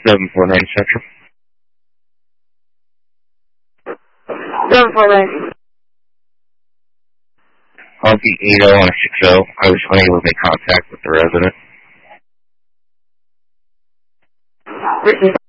749 Central. 749. Honky 80 on a 60. I was unable to make contact with the resident.